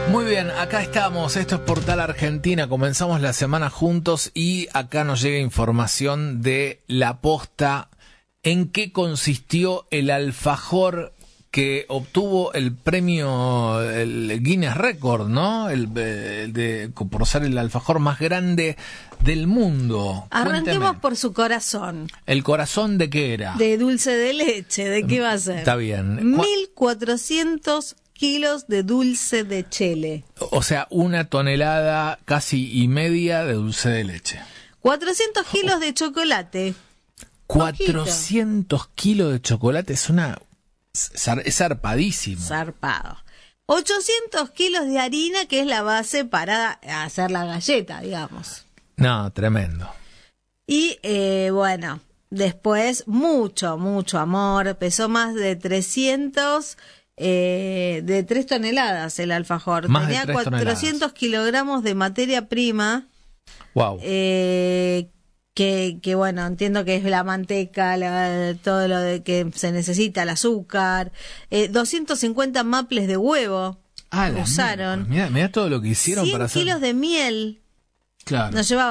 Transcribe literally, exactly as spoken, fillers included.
Muy bien, acá estamos, esto es Portal Argentina, comenzamos la semana juntos y acá nos llega información de La Posta. ¿En qué consistió el alfajor que obtuvo el premio, el Guinness Record, ¿no? El, el de, por ser el alfajor más grande del mundo. Arranquemos Cuénteme. por su corazón. ¿El corazón de qué era? De dulce de leche, ¿de qué va a ser? Está bien. mil cuatrocientos kilos de dulce de chele. O sea, una tonelada casi y media de dulce de leche. cuatrocientos kilos de chocolate. cuatrocientos kilos de chocolate es una... es zarpadísimo. Zarpado. ochocientos kilos de harina, que es la base para hacer la galleta, digamos. No, tremendo. Y eh, bueno, después mucho, mucho amor. Pesó más de trescientos... Eh, de tres toneladas el alfajor. Más Tenía de tres cuatrocientos kilogramos de materia prima. Wow. Eh, que, que bueno, entiendo que es la manteca, la, todo lo de que se necesita, el azúcar. Eh, doscientos cincuenta maples de huevo ah, usaron. Mira, mira todo lo que hicieron cien para hacer. kilos de miel. Claro. Nos llevaba